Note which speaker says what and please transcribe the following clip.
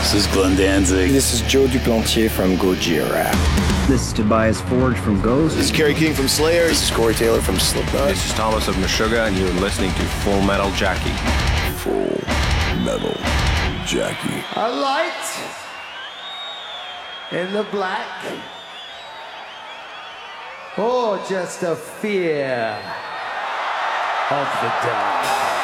Speaker 1: This is Glenn Danzig.
Speaker 2: This is Joe Duplantier from Gojira.
Speaker 3: This is Tobias Forge from Ghost.
Speaker 4: This is Kerry King from Slayer.
Speaker 2: This is Corey Taylor from Slipknot.
Speaker 5: This is Thomas of Meshuggah, and you're listening to Full Metal Jackie.
Speaker 4: Full Metal Jackie.
Speaker 6: A light in the black, or just a fear of the dark.